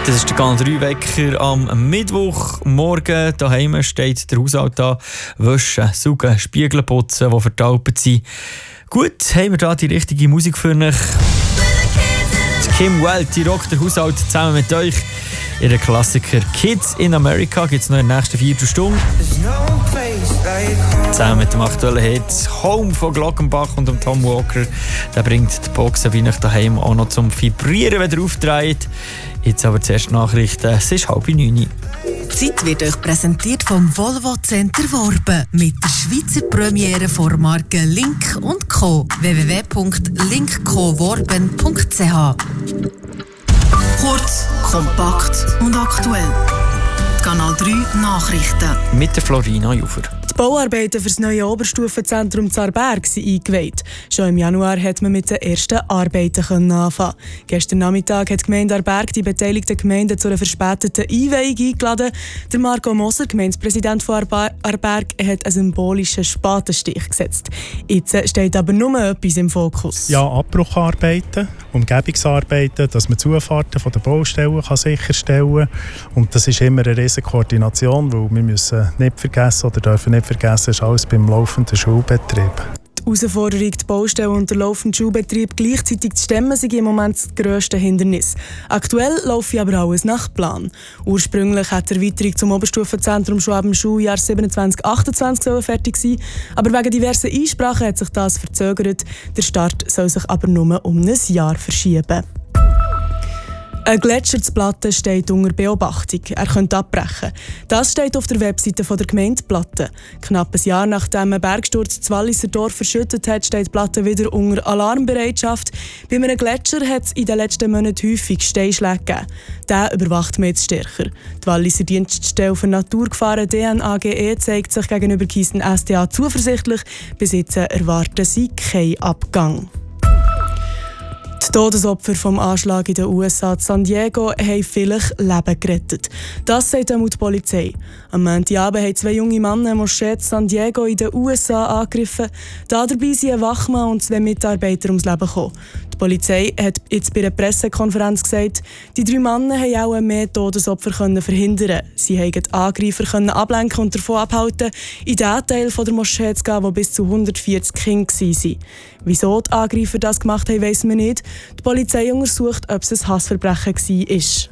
Das ist der Kanal 3 Wecker am Mittwochmorgen. Daheim steht der Haushalt an. Waschen, saugen, Spiegel putzen, die vertaubt sind. Gut, haben wir da die richtige Musik für euch. Die Kim Wilde, die rockt den Haushalt zusammen mit euch. Ihren Klassiker Kids in America gibt es noch in der nächsten Viertelstunde. Zusammen mit dem aktuellen Hit Home von Glockenbach und dem Tom Walker. Der bringt die Boxen wie nach daheim auch noch zum Vibrieren, wenn er aufdreht. Jetzt aber zuerst Nachrichten. Es ist 8:30. Die Zeit wird euch präsentiert vom Volvo Center Worben mit der Schweizer Premiere von Marken Link & Co. www.linkcoworben.ch. Kurz, kompakt und aktuell. Kanal 3 Nachrichten. Mit der Florina Jufer. Die Bauarbeiten für das neue Oberstufenzentrum Zarberg sind eingeweiht. Schon im Januar konnte man mit den ersten Arbeiten anfangen. Gestern Nachmittag hat die Gemeinde Aarberg die beteiligten Gemeinden zu einer verspäteten Einweihung eingeladen. Der Marco Moser, Gemeindepräsident von Aarberg, hat einen symbolischen Spatenstich gesetzt. Jetzt steht aber nur etwas im Fokus. Ja, Abbrucharbeiten, Umgebungsarbeiten, dass man Zufahrten von den Baustellen sicherstellen kann. Und das ist immer eine riesige Koordination, weil wir müssen nicht vergessen oder dürfen nicht vergessen, ist alles beim laufenden Schulbetrieb. Die Herausforderung, die Baustelle und der laufende Schulbetrieb gleichzeitig zu stemmen, sind im Moment das grösste Hindernis. Aktuell läuft aber alles nach Plan. Ursprünglich hat die Erweiterung zum Oberstufenzentrum schon ab dem Schuljahr 27/28 fertig sein, aber wegen diversen Einsprachen hat sich das verzögert. Der Start soll sich aber nur um ein Jahr verschieben. Ein Gletscherplatte steht unter Beobachtung. Er könnte abbrechen. Das steht auf der Webseite der Gemeinde Platte. Knapp ein Jahr nachdem ein Bergsturz das Walliser Dorf verschüttet hat, steht die Platte wieder unter Alarmbereitschaft. Bei einem Gletscher hat es in den letzten Monaten häufig Steinschläge gegeben. Der überwacht man jetzt stärker. Die Walliser Dienststelle für Naturgefahren DNAGE zeigt sich gegenüber Gießen SDA zuversichtlich. Bis jetzt erwarten sie keinen Abgang. Die Todesopfer vom Anschlag in den USA in San Diego haben vielleicht Leben gerettet. Das sagt auch die Polizei. Am Montagabend haben 2 junge Männer eine Moschee in San Diego in den USA angegriffen. Dabei sind ein Wachmann und 2 Mitarbeiter ums Leben gekommen. Die Polizei hat jetzt bei einer Pressekonferenz gesagt, die 3 Männer haben auch mehr Todesopfer verhindern. Sie haben die Angreifer ablenken und davon abhalten, in den Teil der Moschee zu gehen, wo bis zu 140 Kinder waren. Wieso die Angreifer das gemacht haben, weiss man nicht. Die Polizei untersucht, ob es ein Hassverbrechen war.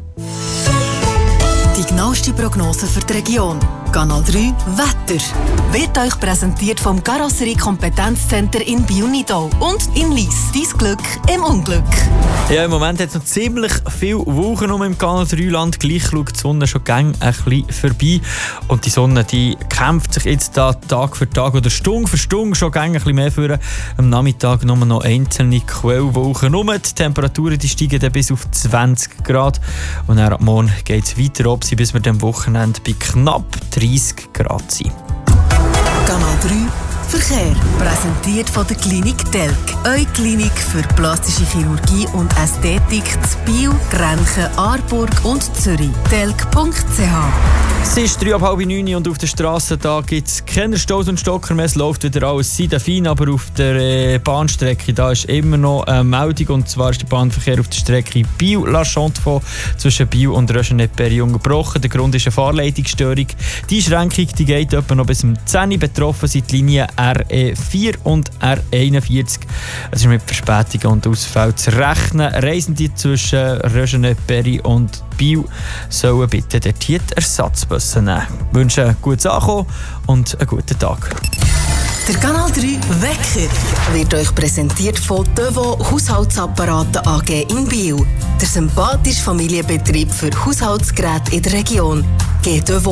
Die genaueste Prognose für die Region. Kanal 3 Wetter. Wird euch präsentiert vom Karosserie-Kompetenzcenter in Biel-Nidau und in Lyss. Dein Glück im Unglück. Ja, im Moment hat es noch ziemlich viele Wolken im Kanal 3-Land. Gleich schaut die Sonne schon ein bisschen vorbei. Und die Sonne die kämpft sich jetzt da Tag für Tag oder Stunde für Stunde schon ein bisschen mehr vor. Am Nachmittag nur noch einzelne Quellwolken. Die Temperaturen die steigen dann bis auf 20 Grad. Und dann ab morgen geht es weiter ab, bis wir am Wochenende bei knapp 30 Grad sind. Kanal 3 Verkehr. Präsentiert von der Klinik Telk. Eure Klinik für plastische Chirurgie und Ästhetik zu Biel, Grenchen, Aarburg und Zürich. telk.ch. Es ist 8:30 und auf der Straße gibt es keine Staus und Stocker mehr. Es läuft wieder alles fein, aber auf der Bahnstrecke da ist immer noch eine Meldung. Und zwar ist der Bahnverkehr auf der Strecke Biel-La Chaux-de-Fonds zwischen Biel und Röschenet-Berry unterbrochen. Der Grund ist eine Fahrleitungsstörung. Die Einschränkung die geht etwa noch bis zum 10 Uhr. Betroffen sind die Linien RE4 und RE41. Es ist mit Verspätungen und Ausfällen zu rechnen. Reisende zwischen Röschenet-Berry und Biel sollen bitte dort die Ersatzbusse nehmen. Ich wünsche ein gutes Ankommen und einen guten Tag. Der Kanal 3 Wecker wird euch präsentiert von Devo Haushaltsapparate AG in Biel. Der sympathische Familienbetrieb für Haushaltsgeräte in der Region. Geht